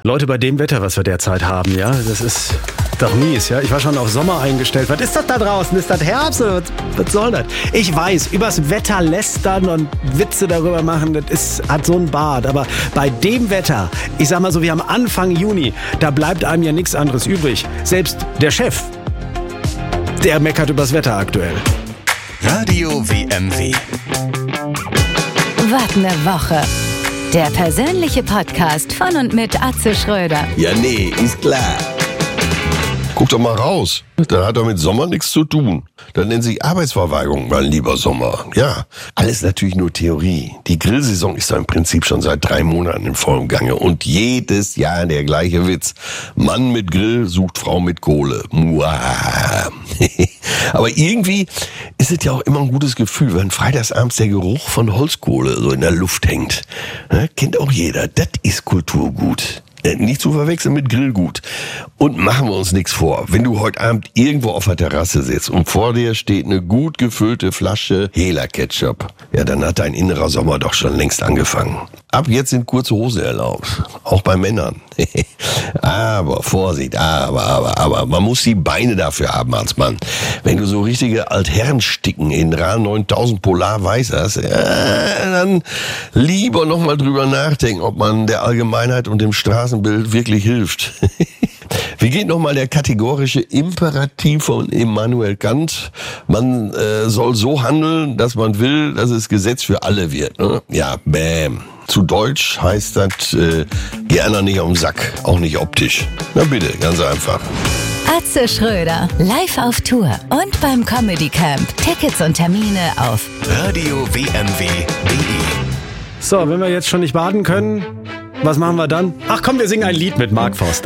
Leute, bei dem Wetter, was wir derzeit haben, ja, das ist doch mies, ja. Ich war schon auf Sommer eingestellt. Was ist das da draußen? Ist das Herbst oder was soll das? Ich weiß, übers Wetter lästern und Witze darüber machen, hat so ein Bart. Aber bei dem Wetter, ich sag mal so wie am Anfang Juni, da bleibt einem ja nichts anderes übrig. Selbst der Chef, der meckert übers Wetter aktuell. Radio WMW. Was ne Woche. Der persönliche Podcast von und mit Atze Schröder. Ja, nee, ist klar. Guck doch mal raus. Das hat doch mit Sommer nichts zu tun. Das nennt sich Arbeitsverweigerung, mein lieber Sommer. Ja, alles natürlich nur Theorie. Die Grillsaison ist doch im Prinzip schon seit 3 Monaten in vollem Gange. Und jedes Jahr der gleiche Witz. Mann mit Grill sucht Frau mit Kohle. Muah. Aber irgendwie ist es ja auch immer ein gutes Gefühl, wenn freitagsabends der Geruch von Holzkohle so in der Luft hängt. Ja, kennt auch jeder. Das ist Kulturgut. Nicht zu verwechseln mit Grillgut. Und machen wir uns nichts vor. Wenn du heute Abend irgendwo auf der Terrasse sitzt und vor dir steht eine gut gefüllte Flasche Hela-Ketchup, ja, dann hat dein innerer Sommer doch schon längst angefangen. Ab jetzt sind kurze Hosen erlaubt. Auch bei Männern. Aber Vorsicht, aber man muss die Beine dafür haben als Mann. Wenn du so richtige Altherrensticken in RAL 9000 Polar weiß hast, dann lieber nochmal drüber nachdenken, ob man der Allgemeinheit und dem Straßenbild wirklich hilft. Wie geht nochmal der kategorische Imperativ von Immanuel Kant? Man soll so handeln, dass man will, dass es Gesetz für alle wird. Ne? Ja, bäm. Zu Deutsch heißt das, geh einer nicht auf den Sack, auch nicht optisch. Na bitte, ganz einfach. Atze Schröder, live auf Tour und beim Comedy Camp. Tickets und Termine auf Radio WMW.de. So, wenn wir jetzt schon nicht baden können, was machen wir dann? Ach komm, wir singen ein Lied mit Mark Forster.